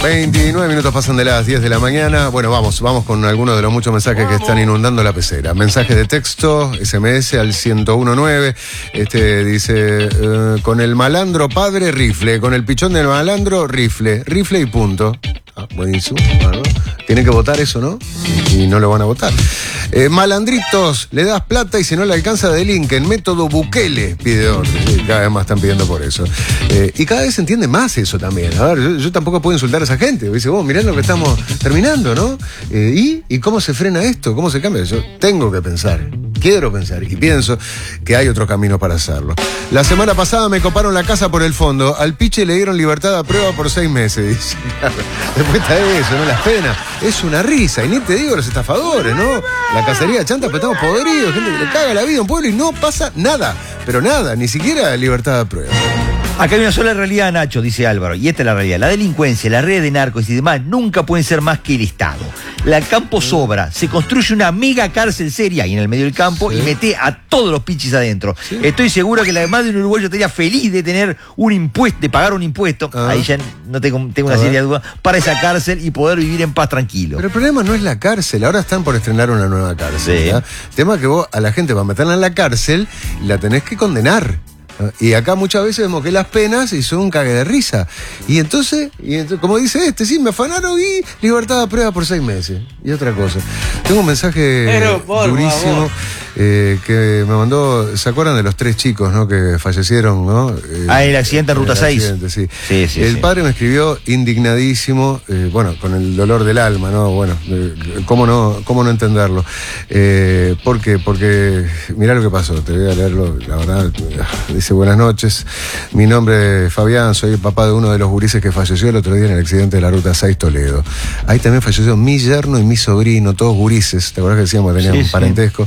29 minutos pasan de las 10 de la mañana. Bueno, vamos con algunos de los muchos mensajes que están inundando la pecera. Mensaje de texto, SMS al 1019. Dice, con el malandro padre, rifle. Con el pichón del malandro, rifle. Rifle y punto. Ah, buenísimo. Bueno, tienen que votar eso, ¿no? Y no lo van a votar. Malandritos, le das plata y si no le alcanza delinquen. Método Bukele pide orden. Cada vez más están pidiendo por eso. Y cada vez se entiende más eso también. A ver, yo tampoco puedo insultar a esa gente. Dice, vos, mirá lo que estamos terminando, ¿no? ¿Y cómo se frena esto? ¿Cómo se cambia? Yo tengo que pensar, quiero pensar y pienso que hay otro camino para hacerlo. La semana pasada me coparon la casa por el fondo. Al piche le dieron libertad a prueba por 6 meses. Dice, después está eso, ¿no? Las penas. Es una risa. Y ni te digo los estafadores, ¿no? La cacería de chantas, pero estamos podridos. Gente que le caga la vida a un pueblo y no pasa nada. Pero nada, ni siquiera libertad a prueba. Acá hay una sola realidad, Nacho, dice Álvaro, y esta es la realidad. La delincuencia, las redes de narcos y demás nunca pueden ser más que el Estado. La campo sobra, se construye una mega cárcel seria ahí en el medio del campo y mete a todos los pichis adentro. Sí. Estoy seguro que la madre de un uruguayo estaría feliz de tener un impuesto, de pagar un impuesto, ahí ya no tengo una seria duda, para esa cárcel y poder vivir en paz tranquilo. Pero el problema no es la cárcel, ahora están por estrenar una nueva cárcel. Sí. El tema es que vos a la gente para meterla en la cárcel la tenés que condenar. Y acá muchas veces vemos que las penas y son un cague de risa. Y entonces, como dice sí, me afanaron y libertad a prueba por 6 meses. Y otra cosa. Tengo un mensaje durísimo que me mandó. ¿Se acuerdan de los 3 chicos, no? Que fallecieron, ¿no? El accidente en Ruta 6. Sí. El padre me escribió indignadísimo, con el dolor del alma, ¿no? Bueno, ¿cómo no entenderlo? ¿Por qué? Porque mirá lo que pasó, te voy a leerlo, la verdad. Dice, buenas noches, mi nombre es Fabián, soy el papá de uno de los gurises que falleció el otro día en el accidente de la Ruta 6 Toledo. Ahí también falleció mi yerno y mi sobrino, todos gurises, ¿te acuerdas que decíamos que tenían un parentesco?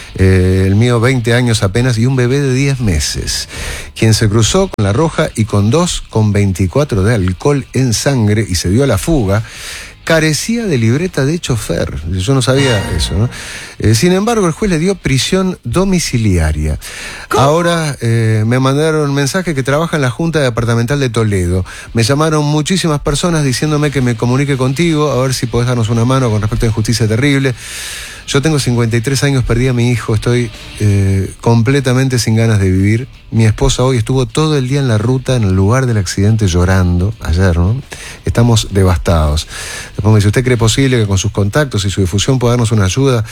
El mío 20 años apenas y un bebé de 10 meses, quien se cruzó con la roja y con 2,24 de alcohol en sangre y se dio a la fuga. Carecía de libreta de chofer. Yo no sabía eso, ¿no? Sin embargo, el juez le dio prisión domiciliaria. ¿Cómo? Ahora me mandaron mensaje que trabaja en la Junta Departamental de Toledo. Me llamaron muchísimas personas diciéndome que me comunique contigo, a ver si podés darnos una mano con respecto a injusticia terrible. Yo tengo 53 años, perdí a mi hijo, estoy completamente sin ganas de vivir. Mi esposa hoy estuvo todo el día en la ruta, en el lugar del accidente, llorando, ayer, ¿no? Estamos devastados. Después me dice, ¿usted cree posible que con sus contactos y su difusión pueda darnos una ayuda?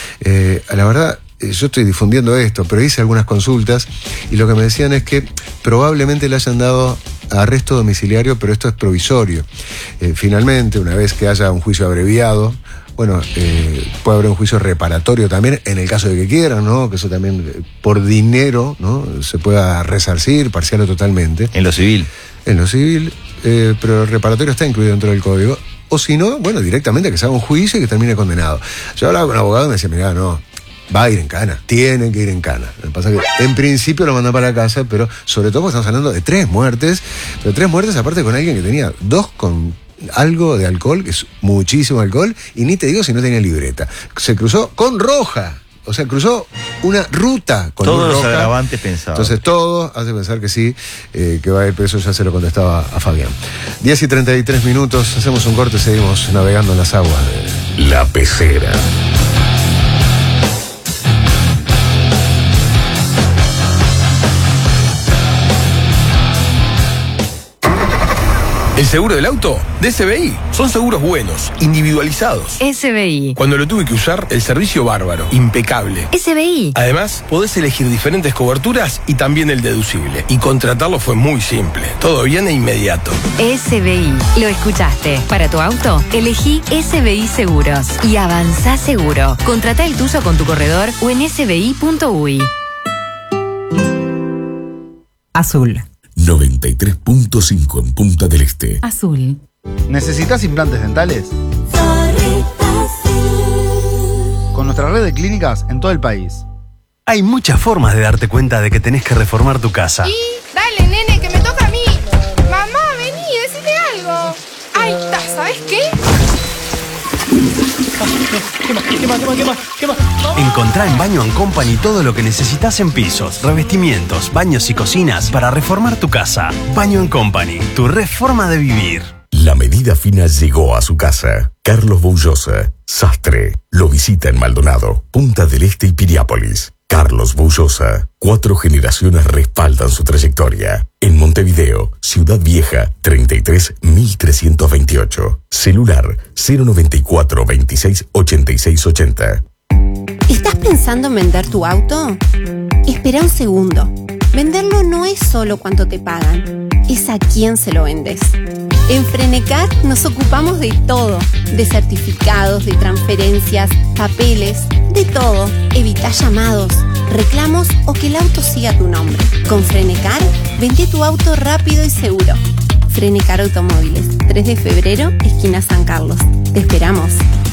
La verdad, yo estoy difundiendo esto, pero hice algunas consultas y lo que me decían es que probablemente le hayan dado arresto domiciliario, pero esto es provisorio. Finalmente, una vez que haya un juicio abreviado, puede haber un juicio reparatorio también, en el caso de que quieran, ¿no? Que eso también, por dinero, ¿no? Se pueda resarcir, parcial o totalmente. En lo civil. En lo civil, pero el reparatorio está incluido dentro del código. O si no, directamente que se haga un juicio y que termine condenado. Yo hablaba con un abogado y me decía, mirá, no, va a ir en cana, tienen que ir en cana. Lo que pasa es que en principio lo mandan para casa, pero sobre todo estamos hablando de 3 muertes, pero 3 muertes aparte con alguien que tenía 2 con algo de alcohol, que es muchísimo alcohol, y ni te digo si no tenía libreta. Se cruzó con roja, o sea, cruzó una ruta con todos roja. Los agravantes pensados. Entonces todo hace pensar que sí, que va a ir preso, ya se lo contestaba a Fabián. 10:33 minutos, hacemos un corte, seguimos navegando en las aguas de La Pecera. El seguro del auto de SBI. Son seguros buenos, individualizados. SBI. Cuando lo tuve que usar, el servicio bárbaro, impecable. SBI. Además, podés elegir diferentes coberturas y también el deducible. Y contratarlo fue muy simple. Todo bien e inmediato. SBI. Lo escuchaste. Para tu auto, elegí SBI Seguros. Y avanzá seguro. Contratá el tuyo con tu corredor o en sbi.uy. Azul. 93.5 en Punta del Este. Azul. ¿Necesitas implantes dentales? Con nuestra red de clínicas en todo el país. Hay muchas formas de darte cuenta de que tenés que reformar tu casa. Y dale, nene, que me toca a mí. Mamá, vení, decime algo. Ahí está, ¿sabes qué? ¿Qué más? Encontrá en Baño & Company todo lo que necesitas en pisos, revestimientos, baños y cocinas para reformar tu casa. Baño & Company, tu reforma de vivir. La medida fina llegó a su casa. Carlos Boullosa, sastre, lo visita en Maldonado, Punta del Este y Piriápolis. Carlos Boullosa, 4 generaciones respaldan su trayectoria. En Montevideo, Ciudad Vieja, 33.328. Celular 094 26 86 80. ¿Estás pensando en vender tu auto? Espera un segundo. Venderlo no es solo cuánto te pagan, es a quién se lo vendes. En Frenecar nos ocupamos de todo, de certificados, de transferencias, papeles, de todo. Evita llamados, reclamos o que el auto siga tu nombre. Con Frenecar, vende tu auto rápido y seguro. Frenecar Automóviles, 3 de febrero, esquina San Carlos. Te esperamos.